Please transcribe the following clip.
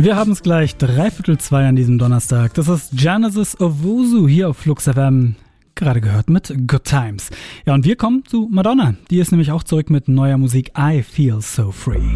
Wir haben es gleich 2:15 an diesem Donnerstag. Das ist Genesis Owusu hier auf Flux FM. Gerade gehört mit Good Times. Ja, und wir kommen zu Madonna. Die ist nämlich auch zurück mit neuer Musik I Feel So Free.